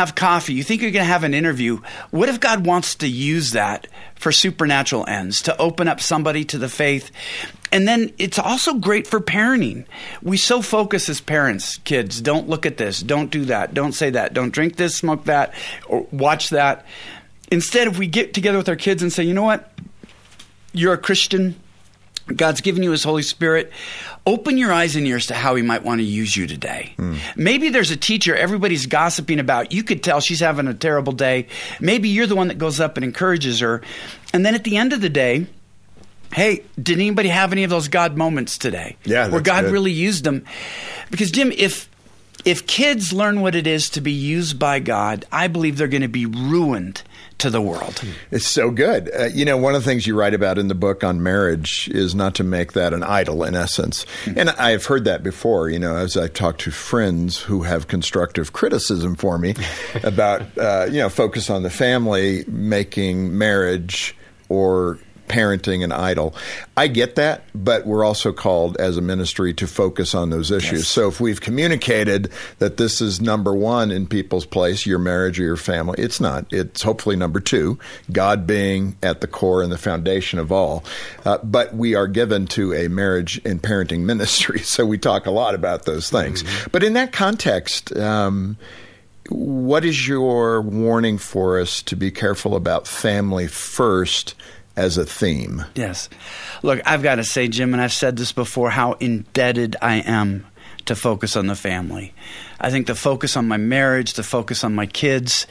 have coffee. You think you're going to have an interview. What if God wants to use that for supernatural ends, to open up somebody to the faith? And then it's also great for parenting. We so focus as parents, kids, don't look at this, don't do that, don't say that, don't drink this, smoke that, or watch that. Instead, if we get together with our kids and say, you know what, you're a Christian, God's given you his Holy Spirit. Open your eyes and ears to how he might want to use you today. Maybe there's a teacher everybody's gossiping about. You could tell she's having a terrible day. Maybe you're the one that goes up and encourages her. And then at the end of the day, hey, did anybody have any of those God moments today? Yeah, where God good. really used them? Because, Jim, if kids learn what it is to be used by God, I believe they're going to be ruined to the world. It's so good. One of the things you write about in the book on marriage is not to make that an idol, in essence. And I've heard that before, as I talk to friends who have constructive criticism for me about, focus on the family, making marriage or parenting an idol. I get that, but we're also called as a ministry to focus on those issues. Yes. So if we've communicated that this is number one in people's place, your marriage or your family, it's not. It's hopefully number two, God being at the core and the foundation of all. But we are given to a marriage and parenting ministry, so we talk a lot about those things. But in that context, what is your warning for us to be careful about family first as a theme? Yes. Look, I've got to say, Jim, and I've said this before, how indebted I am to focus on the family. I think the focus on my marriage, the focus on my kids,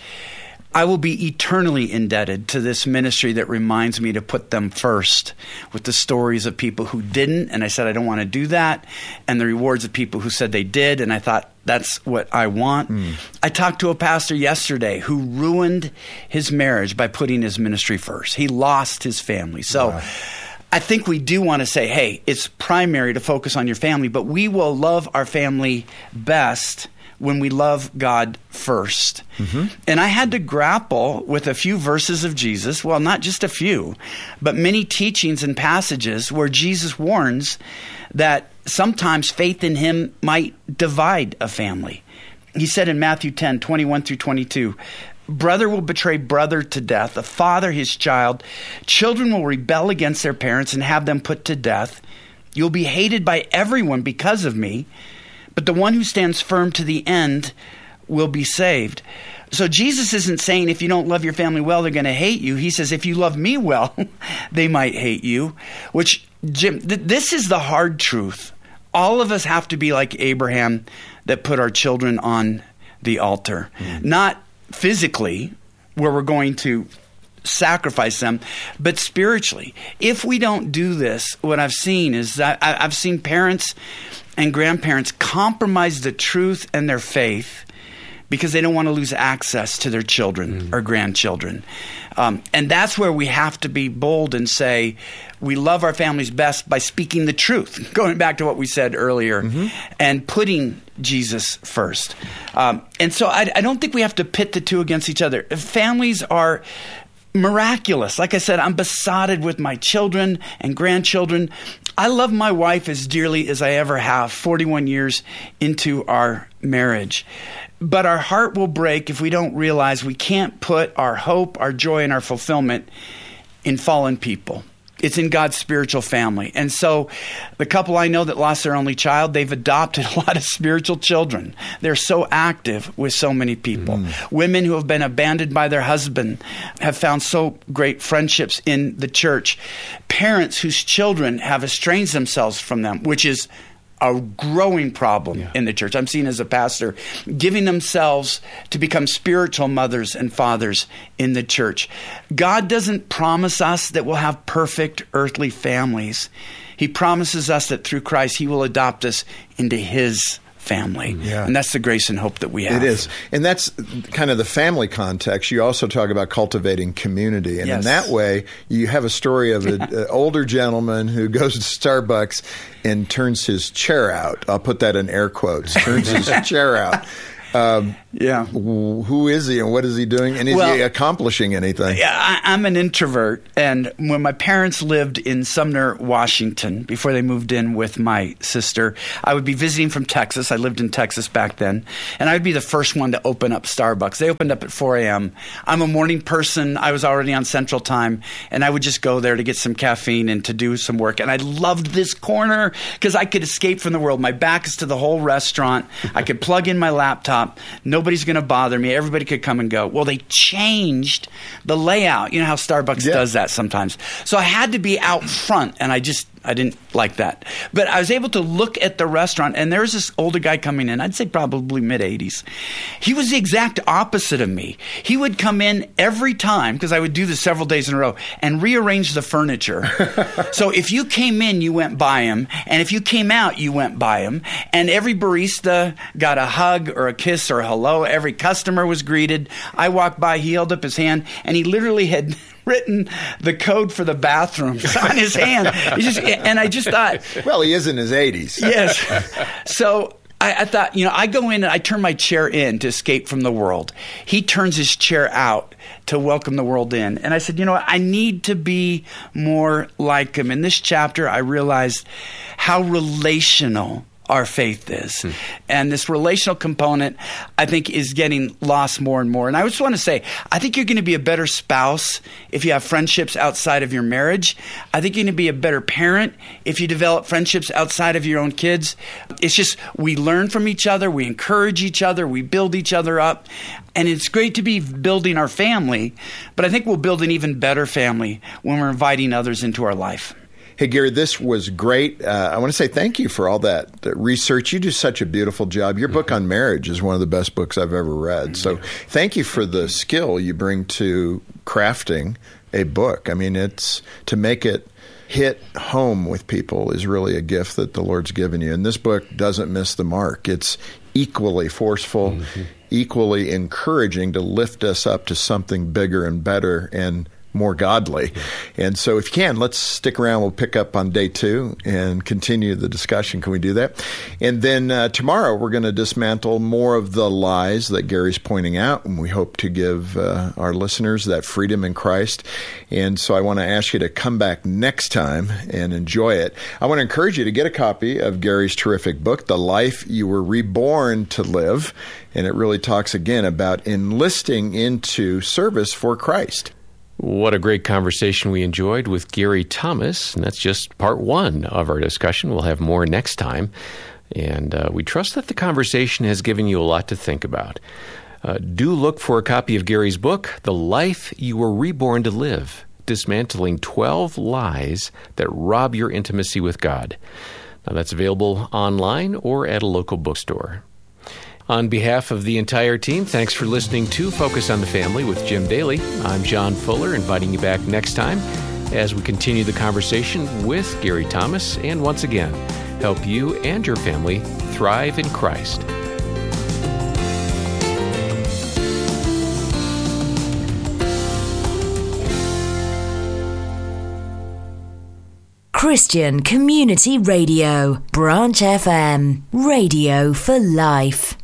I will be eternally indebted to this ministry that reminds me to put them first, with the stories of people who didn't, and I said I don't want to do that, and the rewards of people who said they did, and I thought that's what I want. I talked to a pastor yesterday who ruined his marriage by putting his ministry first. He lost his family. So I think we do want to say, hey, it's primary to focus on your family, but we will love our family best when we love God first. And I had to grapple with a few verses of Jesus, well, not just a few, but many teachings and passages where Jesus warns that sometimes faith in him might divide a family. He said in Matthew 10, 21 through 22, brother will betray brother to death, a father his child. Children will rebel against their parents and have them put to death. You'll be hated by everyone because of me, but the one who stands firm to the end will be saved. So Jesus isn't saying if you don't love your family well, they're going to hate you. He says if you love me well, they might hate you, which, Jim, this is the hard truth. All of us have to be like Abraham, that put our children on the altar. Not physically, where we're going to sacrifice them, but spiritually. If we don't do this, what I've seen is that I've seen parents and grandparents compromise the truth and their faith because they don't want to lose access to their children or grandchildren. And that's where we have to be bold and say, we love our families best by speaking the truth, going back to what we said earlier, and putting Jesus first. And so I don't think we have to pit the two against each other. Families are miraculous. Like I said, I'm besotted with my children and grandchildren. I love my wife as dearly as I ever have, 41 years into our marriage. But our heart will break if we don't realize we can't put our hope, our joy, and our fulfillment in fallen people. It's in God's spiritual family. And so the couple I know that lost their only child, they've adopted a lot of spiritual children. They're so active with so many people. Women who have been abandoned by their husband have found so great friendships in the church. Parents whose children have estranged themselves from them, which is a growing problem in the church. I'm seen as a pastor giving themselves to become spiritual mothers and fathers in the church. God doesn't promise us that we'll have perfect earthly families. He promises us that through Christ, he will adopt us into his family. And that's the grace and hope that we have. It is. And that's kind of the family context. You also talk about cultivating community. And in that way, you have a story of an older gentleman who goes to Starbucks and turns his chair out. I'll put that in air quotes. Turns his chair out. Yeah. Who is he and what is he doing? And is he accomplishing anything? Yeah, I'm an introvert. And when my parents lived in Sumner, Washington, before they moved in with my sister, I would be visiting from Texas. I lived in Texas back then. And I would be the first one to open up Starbucks. They opened up at 4 a.m. I'm a morning person. I was already on Central Time. And I would just go there to get some caffeine and to do some work. And I loved this corner because I could escape from the world. My back is to the whole restaurant. I could plug in my laptop. Nobody's going to bother me. Everybody could come and go. Well, they changed the layout. You know how Starbucks does that sometimes. So I had to be out front, and I didn't like that. But I was able to look at the restaurant, and there was this older guy coming in, I'd say probably mid-80s. He was the exact opposite of me. He would come in every time, because I would do this several days in a row, and rearrange the furniture. So if you came in, you went by him, and if you came out, you went by him, and every barista got a hug or a kiss or a hello. Every customer was greeted. I walked by, he held up his hand, and he literally had written the code for the bathrooms on his hand. And I just thought... Well, he is in his 80s. Yes. So I thought, I go in and I turn my chair in to escape from the world. He turns his chair out to welcome the world in. And I said, I need to be more like him. In this chapter, I realized how relational our faith is. And this relational component, I think, is getting lost more and more. And I just want to say, I think you're going to be a better spouse if you have friendships outside of your marriage. I think you're going to be a better parent if you develop friendships outside of your own kids. It's just, we learn from each other, we encourage each other, we build each other up. And it's great to be building our family, but I think we'll build an even better family when we're inviting others into our life. Hey, Gary, this was great. I want to say thank you for all that research. You do such a beautiful job. Your book on marriage is one of the best books I've ever read. So thank you for the skill you bring to crafting a book. I mean, it's to make it hit home with people is really a gift that the Lord's given you. And this book doesn't miss the mark. It's equally forceful, equally encouraging to lift us up to something bigger and better and more godly. And so if you can, let's stick around. We'll pick up on day 2 and continue the discussion. Can we do that? And then tomorrow we're going to dismantle more of the lies that Gary's pointing out, and we hope to give our listeners that freedom in Christ. And so I want to ask you to come back next time and enjoy it. I want to encourage you to get a copy of Gary's terrific book, The Life You Were Reborn to Live. And it really talks again about enlisting into service for Christ. What a great conversation we enjoyed with Gary Thomas, and that's just part 1 of our discussion. We'll have more next time, and we trust that the conversation has given you a lot to think about. Do look for a copy of Gary's book, The Life You Were Reborn to Live, Dismantling 12 Lies That Rob Your Intimacy with God. Now, that's available online or at a local bookstore. On behalf of the entire team, thanks for listening to Focus on the Family with Jim Daly. I'm John Fuller, inviting you back next time as we continue the conversation with Gary Thomas and once again, help you and your family thrive in Christ. Christian Community Radio, Branch FM, radio for life.